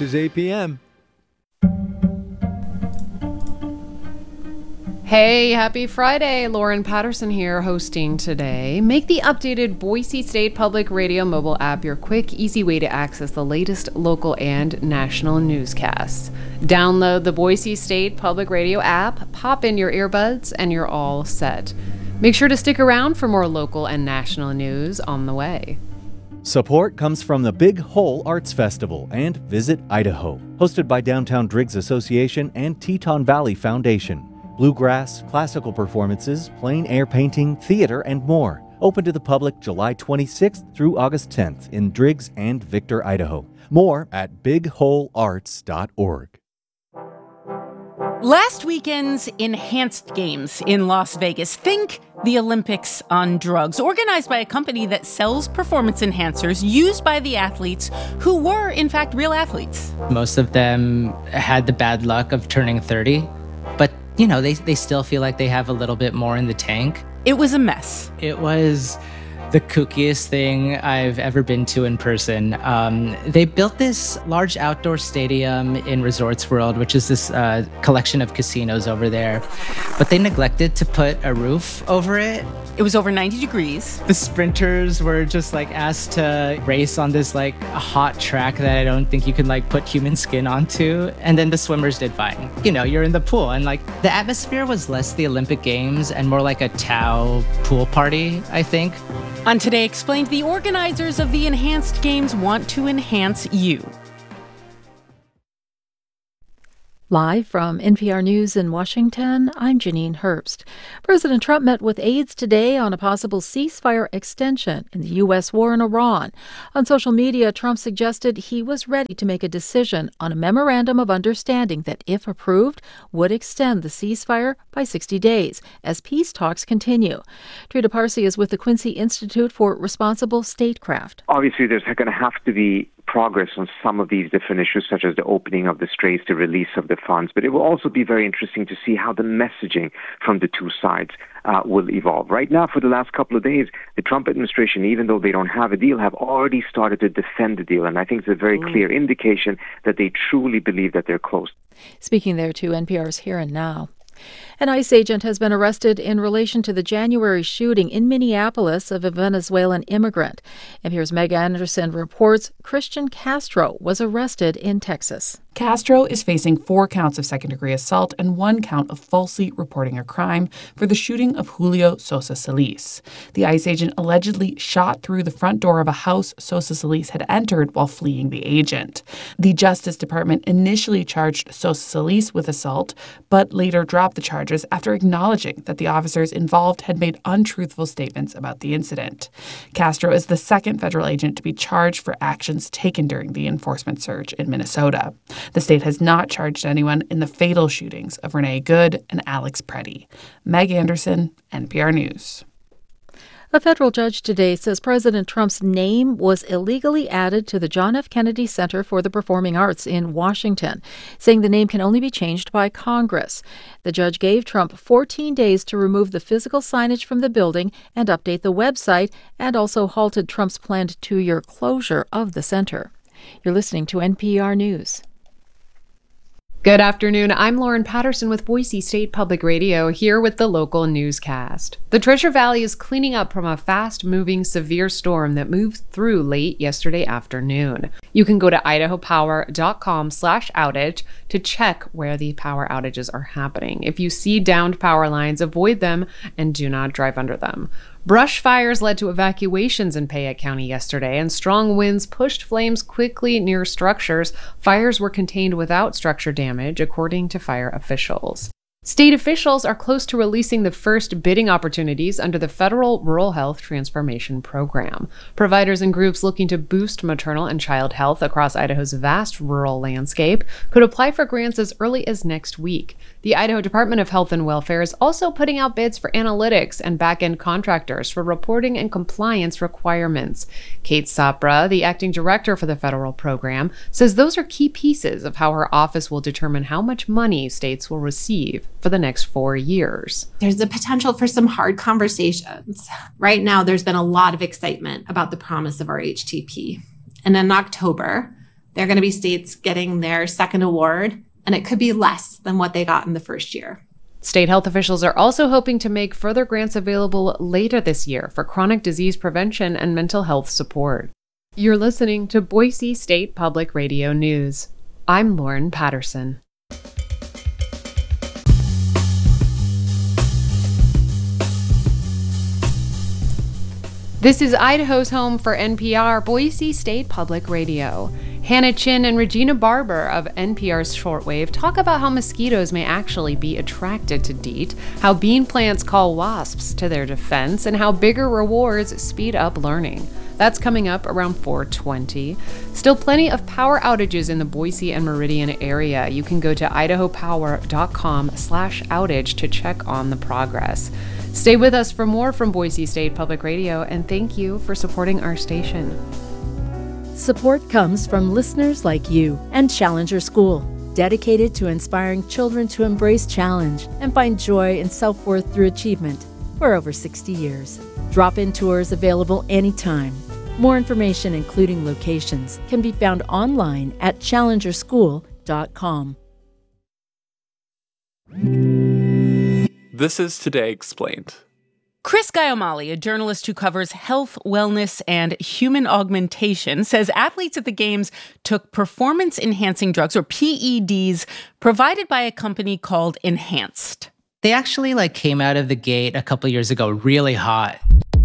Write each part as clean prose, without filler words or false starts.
is 8 p.m. Hey, happy Friday. Lauren Patterson here hosting today. Make the updated Boise State Public Radio mobile app your quick, easy way to access the latest local and national newscasts. Download the Boise State Public Radio app, pop in your earbuds, and you're all set. Make sure to stick around for more local and national news on the way. Support comes from the Big Hole Arts Festival and Visit Idaho, hosted by Downtown Driggs Association and Teton Valley Foundation. Bluegrass, classical performances, plein air painting, theater, and more. Open to the public July 26th through August 10th in Driggs and Victor, Idaho. More at bigholearts.org. Last weekend's Enhanced Games in Las Vegas. Think the Olympics on drugs, organized by a company that sells performance enhancers used by the athletes who were, in fact, real athletes. Most of them had the bad luck of turning 30, but, you know, they still feel like they have a little bit more in the tank. It was a mess. It was the kookiest thing I've ever been to in person. They built this large outdoor stadium in Resorts World, which is this collection of casinos over there, but they neglected to put a roof over it. It was over 90 degrees. The sprinters were just asked to race on this a hot track that I don't think you can put human skin onto. And then the swimmers did fine. You know, you're in the pool and the atmosphere was less the Olympic Games and more like a Tao pool party, I think. On Today Explained, the organizers of the Enhanced Games want to enhance you. Live from NPR News in Washington, I'm Janine Herbst. President Trump met with aides today on a possible ceasefire extension in the U.S. war in Iran. On social media, Trump suggested he was ready to make a decision on a memorandum of understanding that, if approved, would extend the ceasefire by 60 days as peace talks continue. Trita Parsi is with the Quincy Institute for Responsible Statecraft. Obviously, there's going to have to be progress on some of these different issues, such as the opening of the straits, the release of the funds. But it will also be very interesting to see how the messaging from the two sides will evolve. Right now, for the last couple of days, the Trump administration, even though they don't have a deal, have already started to defend the deal. And I think it's a very clear indication that they truly believe that they're close. Speaking there to NPR's Here and Now. An ICE agent has been arrested in relation to the January shooting in Minneapolis of a Venezuelan immigrant. NPR's Meg Anderson reports Christian Castro was arrested in Texas. Castro is facing 4 counts of second-degree assault and 1 count of falsely reporting a crime for the shooting of Julio Sosa Solis. The ICE agent allegedly shot through the front door of a house Sosa Solis had entered while fleeing the agent. The Justice Department initially charged Sosa Solis with assault, but later dropped the charges after acknowledging that the officers involved had made untruthful statements about the incident. Castro is the second federal agent to be charged for actions taken during the enforcement surge in Minnesota. The state has not charged anyone in the fatal shootings of Renee Good and Alex Preddy. Meg Anderson, NPR News. A federal judge today says President Trump's name was illegally added to the John F. Kennedy Center for the Performing Arts in Washington, saying the name can only be changed by Congress. The judge gave Trump 14 days to remove the physical signage from the building and update the website, and also halted Trump's planned 2-year closure of the center. You're listening to NPR News. Good afternoon. I'm Lauren Patterson with Boise State Public Radio, here with the local newscast. The Treasure Valley is cleaning up from a fast-moving severe storm that moved through late yesterday afternoon. You can go to idahopower.com/outage to check where the power outages are happening. If you see downed power lines, avoid them and do not drive under them. Brush fires led to evacuations in Payette County yesterday, and strong winds pushed flames quickly near structures. Fires were contained without structure damage, according to fire officials. State officials are close to releasing the first bidding opportunities under the Federal Rural Health Transformation Program. Providers and groups looking to boost maternal and child health across Idaho's vast rural landscape could apply for grants as early as next week. The Idaho Department of Health and Welfare is also putting out bids for analytics and back-end contractors for reporting and compliance requirements. Kate Sapra, the acting director for the federal program, says those are key pieces of how her office will determine how much money states will receive for the next 4 years. There's the potential for some hard conversations. Right now, there's been a lot of excitement about the promise of our HTP. And in October, They're going to be states getting their second award, and it could be less than what they got in the first year. State health officials are also hoping to make further grants available later this year for chronic disease prevention and mental health support. You're listening to Boise State Public Radio News. I'm Lauren Patterson. This is Idaho's home for NPR, Boise State Public Radio. Hannah Chin and Regina Barber of NPR's Shortwave talk about how mosquitoes may actually be attracted to DEET, how bean plants call wasps to their defense, and how bigger rewards speed up learning. That's coming up around 4:20. Still plenty of power outages in the Boise and Meridian area. You can go to idahopower.com/outage to check on the progress. Stay with us for more from Boise State Public Radio, and thank you for supporting our station. Support comes from listeners like you and Challenger School, dedicated to inspiring children to embrace challenge and find joy and self-worth through achievement for over 60 years. Drop-in tours available anytime. More information, including locations, can be found online at challengerschool.com. This is Today Explained. Chris Giamali, a journalist who covers health, wellness, and human augmentation, says athletes at the Games took performance-enhancing drugs, or PEDs, provided by a company called Enhanced. They actually came out of the gate a couple years ago really hot.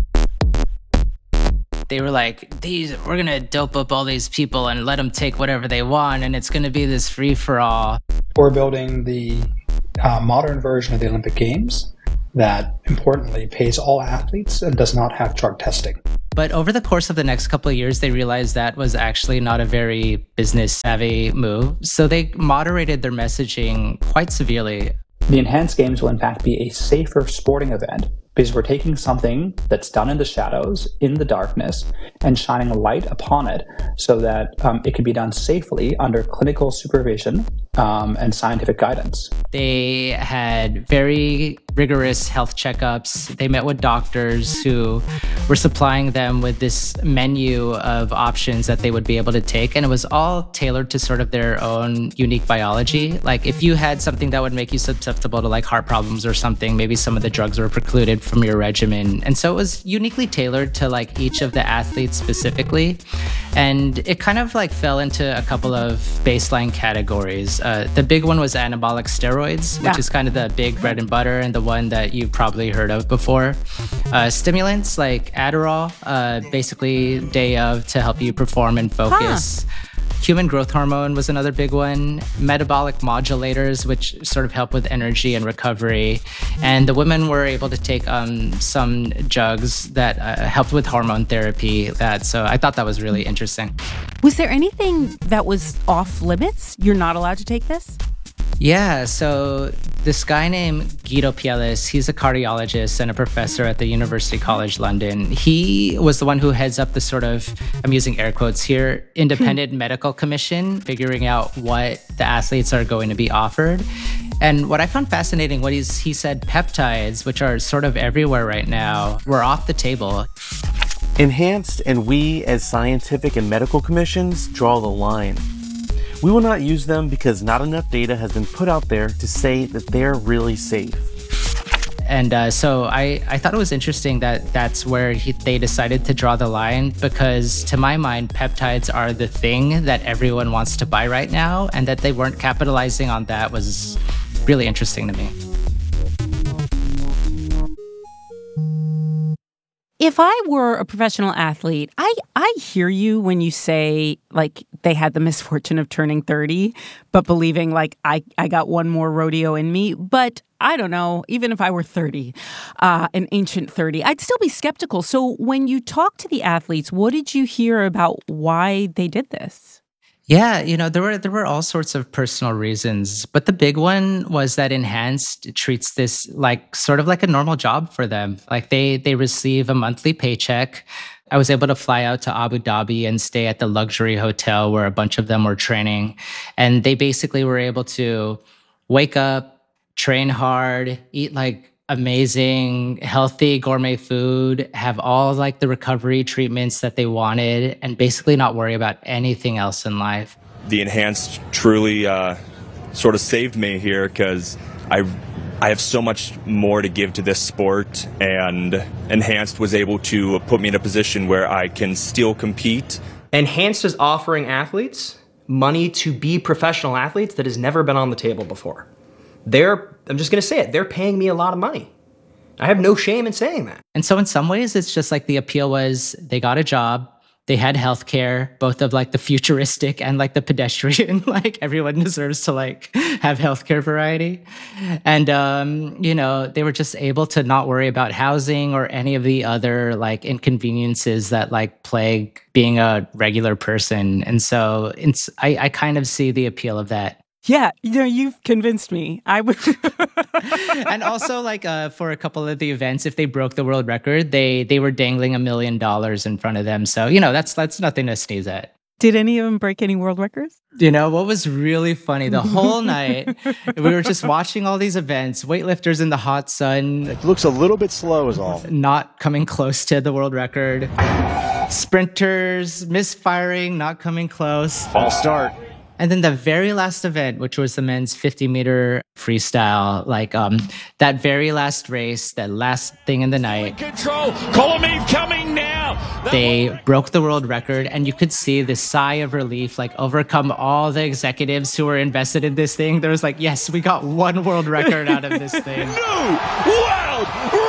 They were like, we're going to dope up all these people and let them take whatever they want, and it's going to be this free-for-all. We're building the modern version of the Olympic Games that, importantly, pays all athletes and does not have drug testing. But over the course of the next couple of years, they realized that was actually not a very business-savvy move, so they moderated their messaging quite severely. The Enhanced Games will, in fact, be a safer sporting event because we're taking something that's done in the shadows, in the darkness, and shining a light upon it so that it can be done safely under clinical supervision and scientific guidance. They had very rigorous health checkups. They met with doctors who were supplying them with this menu of options that they would be able to take. And it was all tailored to sort of their own unique biology. Like if you had something that would make you susceptible to heart problems or something, maybe some of the drugs were precluded from your regimen. And so it was uniquely tailored to each of the athletes specifically. And it kind of fell into a couple of baseline categories. The big one was anabolic steroids, which is kind of the big bread and butter and the one that you've probably heard of before. Stimulants like Adderall, basically day of to help you perform and focus. Human growth hormone was another big one. Metabolic modulators, which sort of help with energy and recovery. And the women were able to take some drugs that helped with hormone therapy. So I thought that was really interesting. Was there anything that was off limits? You're not allowed to take this? Yeah, so this guy named Guido Pielis, he's a cardiologist and a professor at the University College London. He was the one who heads up the sort of, I'm using air quotes here, independent medical commission, figuring out what the athletes are going to be offered. And what I found fascinating, he said peptides, which are sort of everywhere right now, were off the table. Enhanced and we, as scientific and medical commissions, draw the line. We will not use them because not enough data has been put out there to say that they're really safe. And so I thought it was interesting that that's where they decided to draw the line, because to my mind, peptides are the thing that everyone wants to buy right now, and that they weren't capitalizing on that was really interesting to me. If I were a professional athlete, I hear you when you say, they had the misfortune of turning 30, but believing, I got one more rodeo in me. But I don't know, even if I were 30, an ancient 30, I'd still be skeptical. So when you talk to the athletes, what did you hear about why they did this? Yeah, there were all sorts of personal reasons, but the big one was that Enhanced treats this sort of like a normal job for them. They receive a monthly paycheck. I was able to fly out to Abu Dhabi and stay at the luxury hotel where a bunch of them were training, and they basically were able to wake up, train hard, eat amazing, healthy gourmet food, have all like the recovery treatments that they wanted, and basically not worry about anything else in life. The enhanced truly sort of saved me here because I have so much more to give to this sport, and enhanced was able to put me in a position where I can still compete. Enhanced is offering athletes money to be professional athletes that has never been on the table before. I'm just going to say it, they're paying me a lot of money. I have no shame in saying that. And so in some ways, it's just like the appeal was they got a job, they had healthcare, both of like the futuristic and like the pedestrian, like everyone deserves to like have healthcare variety. And, they were just able to not worry about housing or any of the other like inconveniences that like plague being a regular person. And so I kind of see the appeal of that. Yeah, you've convinced me. I would. And also, like, for a couple of the events, if they broke the world record, they were dangling $1 million in front of them. So, that's nothing to sneeze at. Did any of them break any world records? What was really funny, the whole night, we were just watching all these events, weightlifters in the hot sun. It looks a little bit slow is all. Not coming close to the world record. Sprinters misfiring, not coming close. False start. And then the very last event, which was the men's 50-meter freestyle, that very last race, that last thing in the night. Control, Kolomeev coming now. They broke the world record, and you could see the sigh of relief, overcome all the executives who were invested in this thing. There was yes, we got one world record out of this thing. New world record!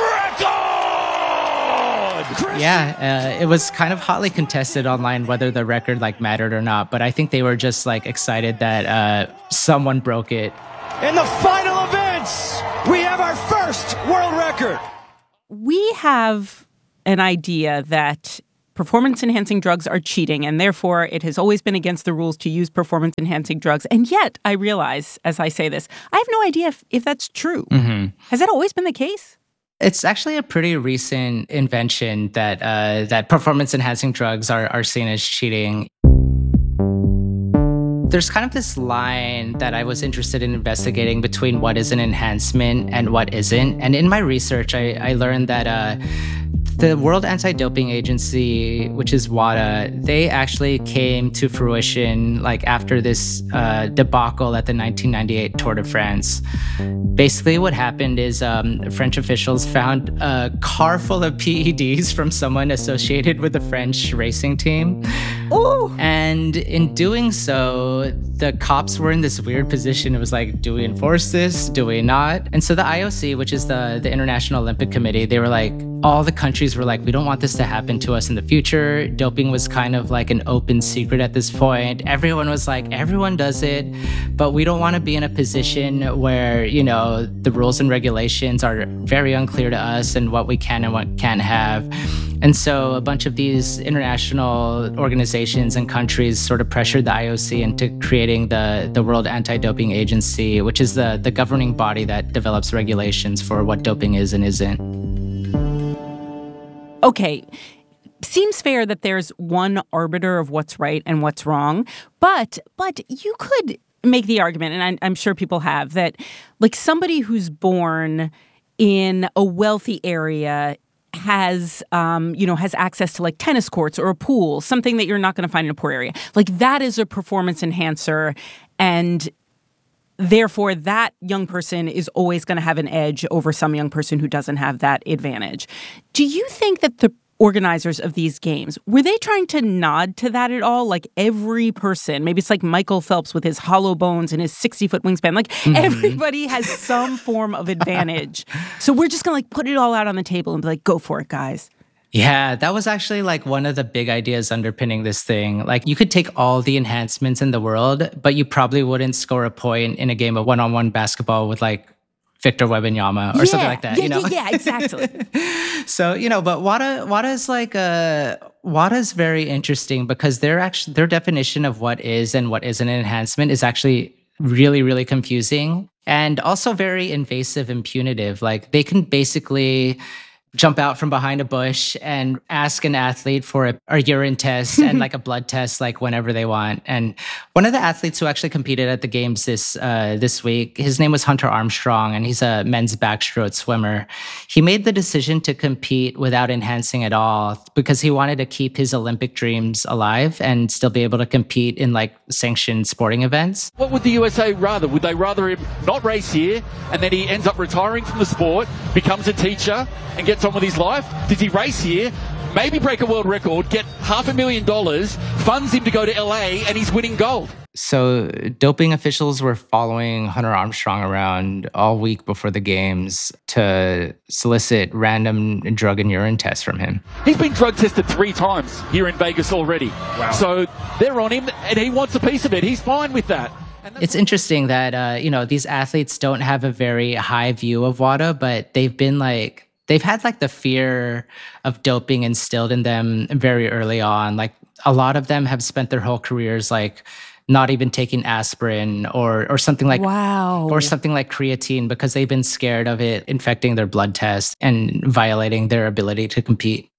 Yeah, it was kind of hotly contested online whether the record mattered or not, but I think they were just excited that someone broke it. In the final events, we have our first world record. We have an idea that performance-enhancing drugs are cheating, and therefore it has always been against the rules to use performance-enhancing drugs. And yet, I realize, as I say this, I have no idea if that's true. Mm-hmm. Has that always been the case? It's actually a pretty recent invention that performance-enhancing drugs are seen as cheating. There's kind of this line that I was interested in investigating between what is an enhancement and what isn't. And in my research, I learned that the World Anti-Doping Agency, which is WADA, they actually came to fruition after this debacle at the 1998 Tour de France. Basically, what happened is French officials found a car full of PEDs from someone associated with the French racing team. Ooh. And in doing so, the cops were in this weird position. It was do we enforce this? Do we not? And so the IOC, which is the International Olympic Committee, they were all the countries were we don't want this to happen to us in the future. Doping was kind of an open secret at this point. Everyone was everyone does it, but we don't want to be in a position where, the rules and regulations are very unclear to us and what we can and what can't have. And so a bunch of these international organizations and countries sort of pressured the IOC into creating the World Anti-Doping Agency, which is the governing body that develops regulations for what doping is and isn't. Okay, seems fair that there's one arbiter of what's right and what's wrong, but you could make the argument, and I'm sure people have, that somebody who's born in a wealthy area has access to tennis courts or a pool, something that you're not going to find in a poor area. That is a performance enhancer, and therefore that young person is always going to have an edge over some young person who doesn't have that advantage. Do you think that the organizers of these games, were they trying to nod to that at all? Every person, maybe it's Michael Phelps with his hollow bones and his 60-foot wingspan, everybody has some form of advantage. So we're just going to put it all out on the table and be go for it, guys. Yeah, that was actually one of the big ideas underpinning this thing. You could take all the enhancements in the world, but you probably wouldn't score a point in a game of one-on-one basketball with Victor Wembanyama or something like that. Yeah, exactly. So, but WADA's very interesting because their definition of what is and what isn't an enhancement is actually really, really confusing and also very invasive and punitive. They can basically jump out from behind a bush and ask an athlete for a urine test and a blood test whenever they want. And One of the athletes who actually competed at the games this week, his name was Hunter Armstrong, and he's a men's backstroke swimmer. He made the decision to compete without enhancing at all because he wanted to keep his Olympic dreams alive and still be able to compete in like sanctioned sporting events. What would the USA rather? Would they rather him not race here and then he ends up retiring from the sport, becomes a teacher and gets on with his life? Does he race here, maybe break a world record, get $500,000, funds him to go to LA, and he's winning gold? So doping officials were following Hunter Armstrong around all week before the games to solicit random drug and urine tests from him. He's been drug tested 3 times here in Vegas already. Wow. So they're on him and he wants a piece of it. He's fine with that. It's interesting that, these athletes don't have a very high view of WADA, but they've had like the fear of doping instilled in them very early on. Like a lot of them have spent their whole careers like not even taking aspirin or something like or something like creatine because they've been scared of it infecting their blood test and violating their ability to compete.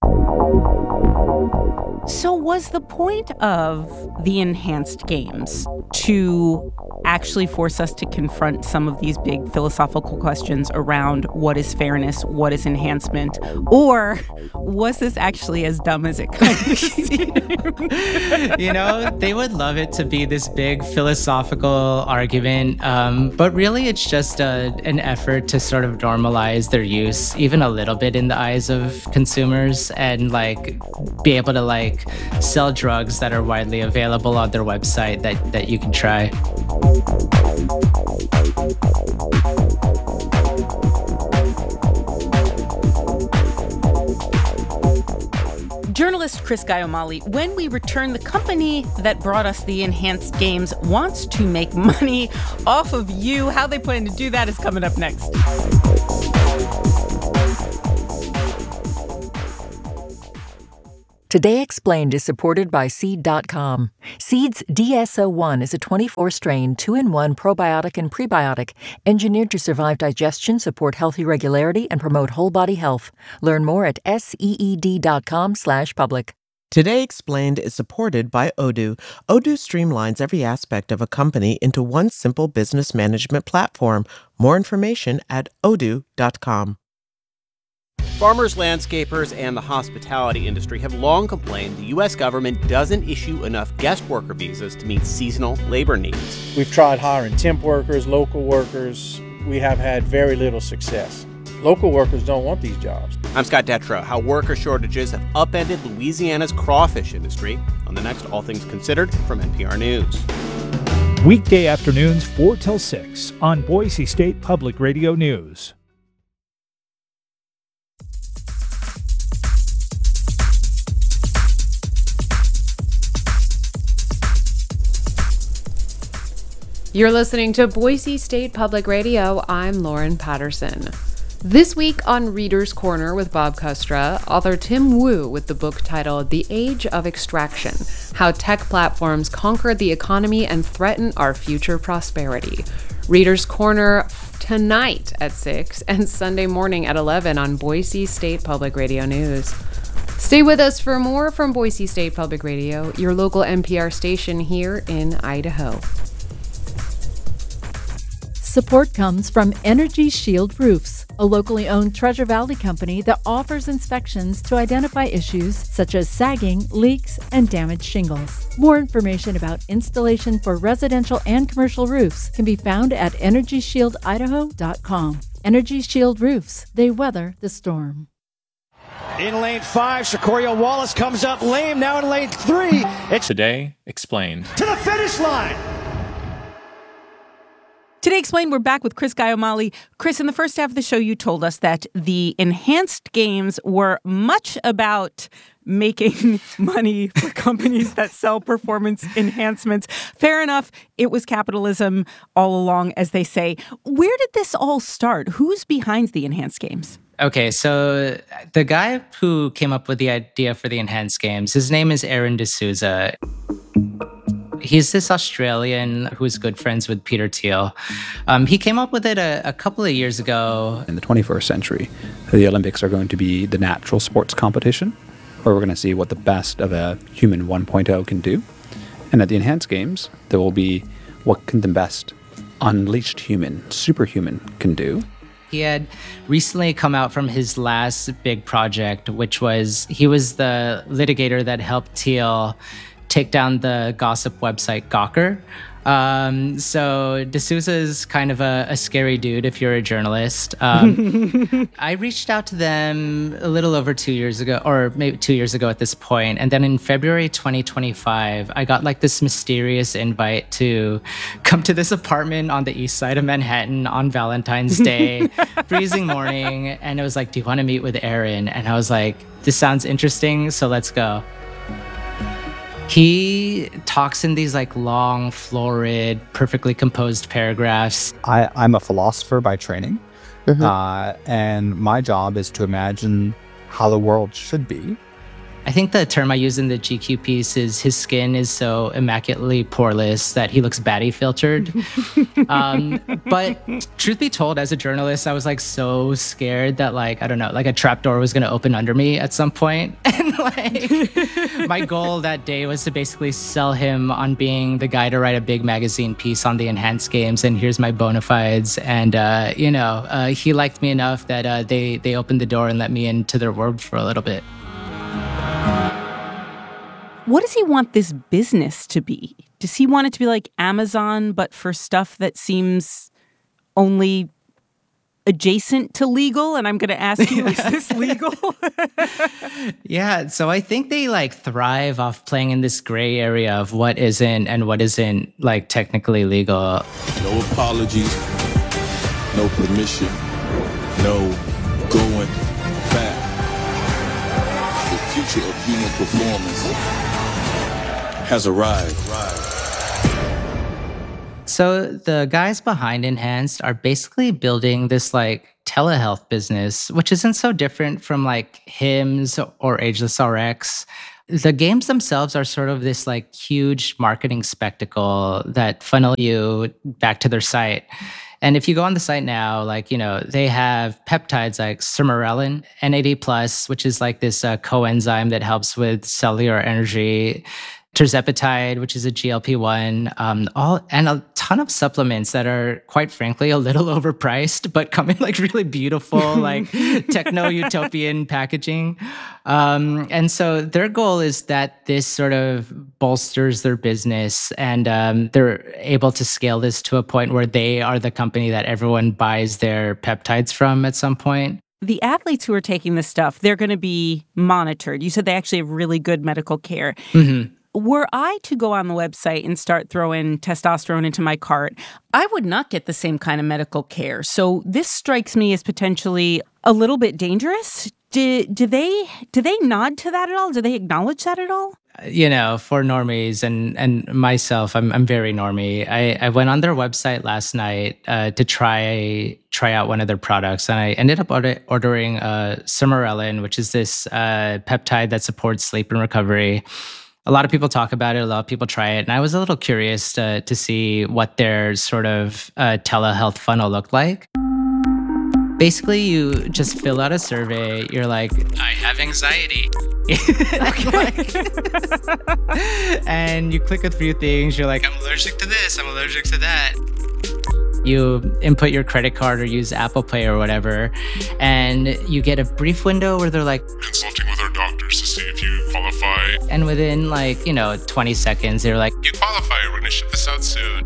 So was the point of the enhanced games to actually force us to confront some of these big philosophical questions around what is fairness, what is enhancement, or was this actually as dumb as it kind of seemed? They would love it to be this big philosophical argument, but really it's just an effort to sort of normalize their use even a little bit in the eyes of consumers and like be able to like sell drugs that are widely available on their website that you can try. Journalist Chris Guy-O'Malley, when we return, the company that brought us the enhanced games wants to make money off of you. How they plan to do that is coming up next. Today Explained is supported by Seed.com. Seed's DSO1 is a 24-strain, 2-in-1 probiotic and prebiotic engineered to survive digestion, support healthy regularity, and promote whole-body health. Learn more at seed.com/public. Today Explained is supported by Odoo. Odoo streamlines every aspect of a company into one simple business management platform. More information at odoo.com. Farmers, landscapers, and the hospitality industry have long complained the U.S. government doesn't issue enough guest worker visas to meet seasonal labor needs. We've tried hiring temp workers, local workers. We have had very little success. Local workers don't want these jobs. I'm Scott Detrow. How worker shortages have upended Louisiana's crawfish industry on the next All Things Considered from NPR News. Weekday afternoons 4 till 6 on Boise State Public Radio News. You're listening to Boise State Public Radio. I'm Lauren Patterson. This week on Reader's Corner with Bob Kustra, author Tim Wu with the book titled The Age of Extraction: How Tech Platforms Conquer the Economy and Threaten Our Future Prosperity. Reader's Corner tonight at 6 and Sunday morning at 11 on Boise State Public Radio News. Stay with us for more from Boise State Public Radio, your local NPR station here in Idaho. Support comes from Energy Shield Roofs, a locally owned Treasure Valley company that offers inspections to identify issues such as sagging, leaks, and damaged shingles. More information about installation for residential and commercial roofs can be found at EnergyShieldIdaho.com. Energy Shield Roofs, they weather the storm. In lane 5, Shakoria Wallace comes up lame. Now in lane 3, it's Today Explained. to the finish line. Today Explained, we're back with Chris Guy-O'Malley. Chris, in the first half of the show, you told us that the enhanced games were much about making money for companies that sell performance enhancements. Fair enough. It was capitalism all along, as they say. Where did this all start? Who's behind the enhanced games? Okay, so the guy who came up with the idea for the enhanced games, his name is Aaron D'Souza. He's this Australian who's good friends with Peter Thiel. He came up with it a couple of years ago. In the 21st century, the Olympics are going to be the natural sports competition, where we're going to see what the best of a human 1.0 can do. And at the Enhanced Games, there will be what can the best unleashed human, superhuman, can do. He had recently come out from his last big project, which was he was the litigator that helped Thiel take down the gossip website Gawker. So D'Souza is kind of a scary dude if you're a journalist. I reached out to them a little over 2 years ago, or maybe 2 years ago at this point. And then in February 2025, I got like this mysterious invite to come to this apartment on the east side of Manhattan on Valentine's Day, freezing morning. And it was like, do you want to meet with Aaron? And I was like, this sounds interesting, so let's go. He talks in these like long, florid, perfectly composed paragraphs. I'm a philosopher by training, and my job is to imagine how the world should be. I think the term I use in the GQ piece is his skin is so immaculately poreless that he looks baddie filtered. But truth be told, as a journalist, I was like so scared that like, I don't know, like a trapdoor was going to open under me at some point. And like my goal that day was to basically sell him on being the guy to write a big magazine piece on the Enhanced Games. And here's my bona fides. And, he liked me enough that they opened the door and let me into their world for a little bit. What does he want this business to be? Does he want it to be like Amazon, but for stuff that seems only adjacent to legal? And I'm going to ask you, is this legal? Yeah, so I think they like thrive off playing in this gray area of what isn't and what isn't like technically legal. No apologies, no permission, no going back. The future of human performance has arrived. So the guys behind Enhanced are basically building this like telehealth business, which isn't so different from like Hims or Ageless RX. The games themselves are sort of this like huge marketing spectacle that funnel you back to their site. And if you go on the site now, like, they have peptides like sermorelin, NAD+, which is like this coenzyme that helps with cellular energy, tirzepatide, which is a GLP-1, and a ton of supplements that are, quite frankly, a little overpriced, but come in like really beautiful, like techno-utopian packaging. And so their goal is that this sort of bolsters their business, and they're able to scale this to a point where they are the company that everyone buys their peptides from at some point. The athletes who are taking this stuff, they're going to be monitored. You said they actually have really good medical care. Mm-hmm. Were I to go on the website and start throwing testosterone into my cart, I would not get the same kind of medical care. So this strikes me as potentially a little bit dangerous. Do they nod to that at all? Do they acknowledge that at all? For normies and myself, I'm very normie. I went on their website last night to try out one of their products, and I ended up ordering sermorelin, which is this peptide that supports sleep and recovery. A lot of people talk about it. A lot of people try it. And I was a little curious to see what their sort of telehealth funnel looked like. Basically, you just fill out a survey. You're like, I have anxiety. And you click a few things. You're like, I'm allergic to this. I'm allergic to that. You input your credit card or use Apple Pay or whatever, and you get a brief window where they're like, consulting with our doctors to see if you qualify. And within 20 seconds, they're like, you qualify, we're going to ship this out soon.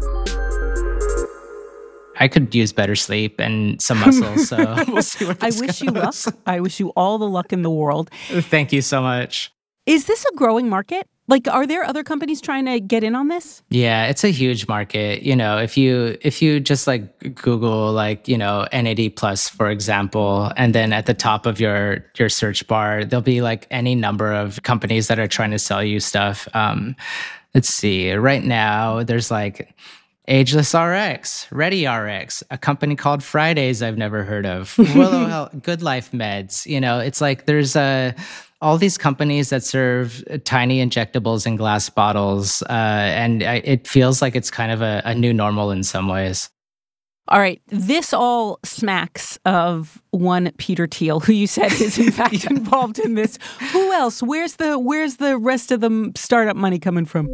I could use better sleep and some muscles, so we'll see where this I wish goes. you luck. I wish you all the luck in the world. Thank you so much. Is this a growing market? Like, are there other companies trying to get in on this? Yeah, it's a huge market. If you just like Google NAD+, for example, and then at the top of your search bar, there'll be like any number of companies that are trying to sell you stuff. Let's see. Right now, there's like Ageless RX, Ready RX, a company called Fridays I've never heard of, Willow Health, Good Life Meds. It's like there's all these companies that serve tiny injectables in glass bottles, and it feels like it's kind of a new normal in some ways. All right, this all smacks of one Peter Thiel, who you said is in fact involved in this. Who else? Where's the rest of the startup money coming from?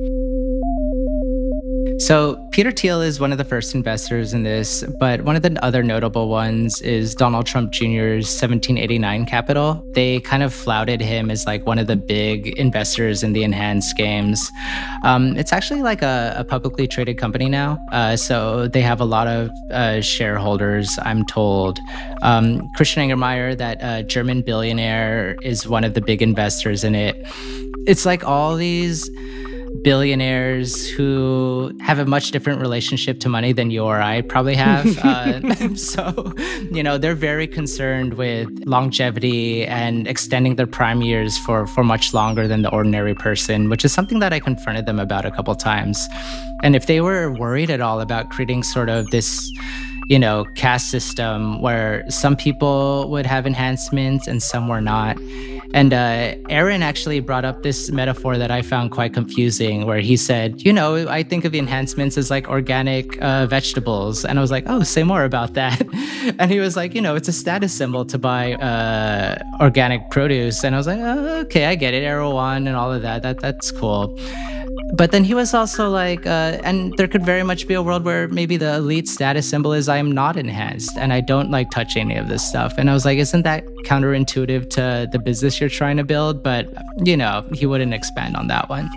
So Peter Thiel is one of the first investors in this, but one of the other notable ones is Donald Trump Jr.'s 1789 Capital. They kind of flouted him as like one of the big investors in the Enhanced games. It's actually like a publicly traded company now, so they have a lot of shareholders, I'm told. Christian Angermayer, that German billionaire, is one of the big investors in it. It's like all these billionaires who have a much different relationship to money than you or I probably have. So, they're very concerned with longevity and extending their prime years for much longer than the ordinary person, which is something that I confronted them about a couple times. And if they were worried at all about creating sort of this caste system where some people would have enhancements and some were not. And Aaron actually brought up this metaphor that I found quite confusing, where he said, I think of the enhancements as like organic vegetables. And I was like, oh, say more about that. And he was like, it's a status symbol to buy organic produce. And I was like, oh, okay, I get it. Erewhon and all of that. That's cool. But then he was also like, and there could very much be a world where maybe the elite status symbol is I am not enhanced and I don't like touch any of this stuff. And I was like, isn't that counterintuitive to the business you're trying to build? But, he wouldn't expand on that one.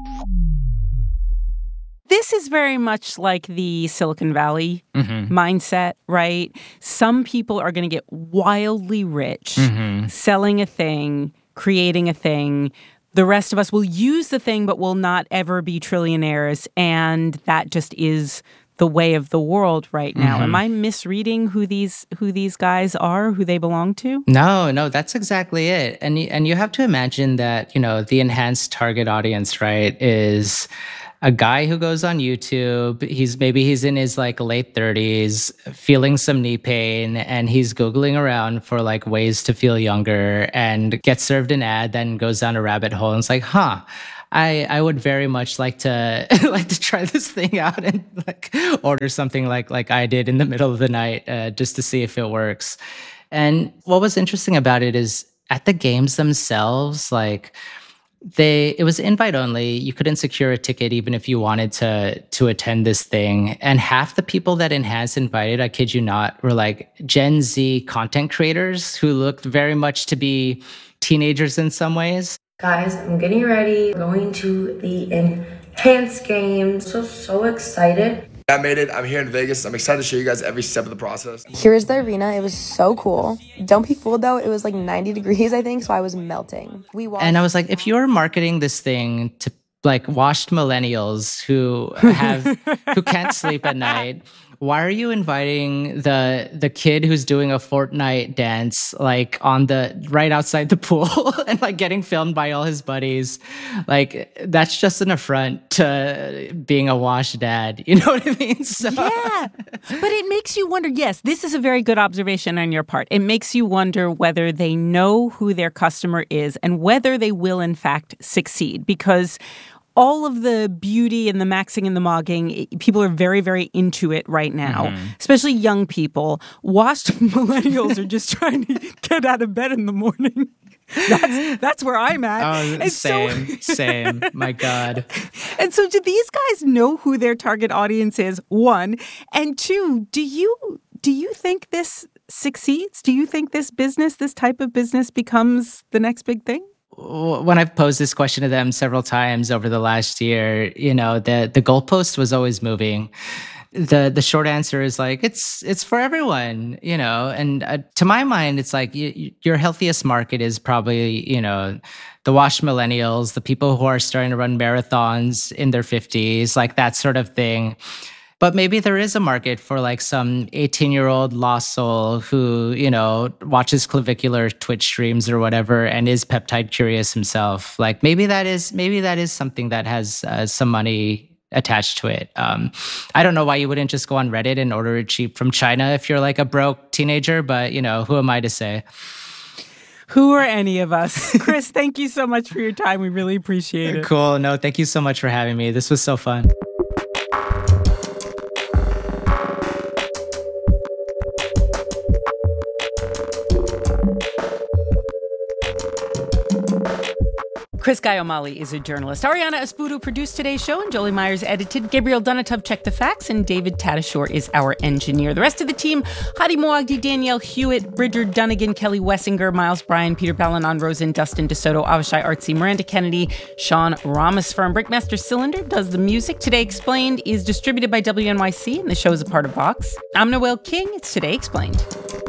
This is very much like the Silicon Valley mindset, right? Some people are going to get wildly rich selling a thing, creating a thing. The rest of us will use the thing, but will not ever be trillionaires. And that just is the way of the world right now. Am I misreading who these guys are, who they belong to? No, that's exactly it. And you have to imagine that, the enhanced target audience, right, is a guy who goes on YouTube. He's in his like late 30s, feeling some knee pain, and he's Googling around for like ways to feel younger, and gets served an ad, then goes down a rabbit hole and it's like, I would very much like to try this thing out and like order something like I did in the middle of the night just to see if it works. And what was interesting about it is at the games themselves, like it was invite only. You couldn't secure a ticket even if you wanted to attend this thing. And half the people that Enhanced invited, I kid you not, were like Gen Z content creators who looked very much to be teenagers in some ways. Guys, I'm getting ready, going to the Enhanced games. So excited. I made it. I'm here in Vegas. I'm excited to show you guys every step of the process. Here's the arena. It was so cool. Don't be fooled though. It was like 90 degrees, I think, so I was melting. And I was like, if you're marketing this thing to like washed millennials who can't sleep at night, why are you inviting the kid who's doing a Fortnite dance like on the right outside the pool and like getting filmed by all his buddies? Like that's just an affront to being a washed dad. You know what I mean? So. Yeah, but it makes you wonder. Yes, this is a very good observation on your part. It makes you wonder whether they know who their customer is and whether they will in fact succeed, because all of the beauty and the maxing and the mogging, people are very, very into it right now, especially young people. Washed millennials are just trying to get out of bed in the morning. That's where I'm at. Oh, same. My God. And so do these guys know who their target audience is, one? And two, do you think this succeeds? Do you think this type of business becomes the next big thing? When I've posed this question to them several times over the last year, the goalpost was always moving. The short answer is like, it's for everyone, and to my mind, it's like your healthiest market is probably, the washed millennials, the people who are starting to run marathons in their 50s, like that sort of thing. But maybe there is a market for like some 18-year-old lost soul who, watches clavicular Twitch streams or whatever and is peptide curious himself. Like maybe that is something that has some money attached to it. I don't know why you wouldn't just go on Reddit and order it cheap from China if you're like a broke teenager, but who am I to say? Who are any of us? Chris, thank you so much for your time. We really appreciate it. Cool. No, thank you so much for having me. This was so fun. Chris Guy-O'Malley is a journalist. Ariana Espudo produced today's show, and Jolie Myers edited. Gabriel Donatov checked the facts, and David Tadashore is our engineer. The rest of the team, Hadi Moagdi, Danielle Hewitt, Bridger Dunnigan, Kelly Wessinger, Miles Bryan, Peter Balanon, Rosen, Dustin DeSoto, Avishai Artsy, Miranda Kennedy, Sean Ramasfirm. Brickmaster Cylinder does the music. Today Explained is distributed by WNYC, and the show is a part of Vox. I'm Noelle King. It's Today Explained.